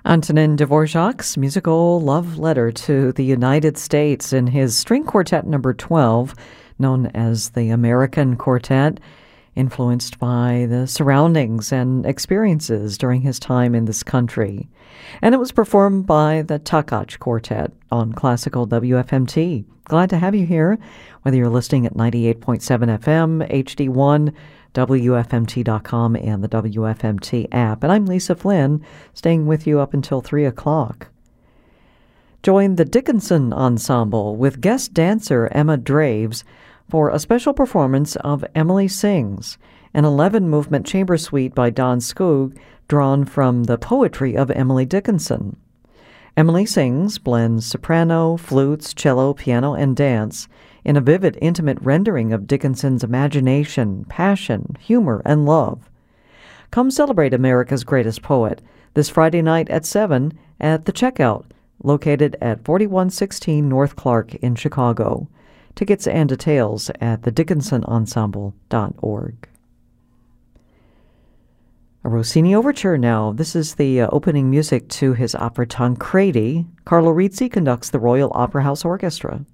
Antonin Dvorak's musical love letter to the United States in his string quartet number 12, known as the American Quartet, influenced by the surroundings and experiences during his time in this country. And it was performed by the Takacs Quartet on Classical WFMT. Glad to have you here, whether you're listening at 98.7 FM, HD1, WFMT.com, and the WFMT app. And I'm Lisa Flynn, staying with you up until 3 o'clock. Join the Dickinson Ensemble with guest dancer Emma Draves for a special performance of Emily Sings, an 11-movement chamber suite by Don Skoog, drawn from the poetry of Emily Dickinson. Emily Sings blends soprano, flutes, cello, piano, and dance in a vivid, intimate rendering of Dickinson's imagination, passion, humor, and love. Come celebrate America's greatest poet this Friday night at 7 at The Checkout, located at 4116 North Clark in Chicago. Tickets and details at thedickinsonensemble.org. A Rossini overture now. This is the opening music to his opera Tancredi. Carlo Rizzi conducts the Royal Opera House Orchestra.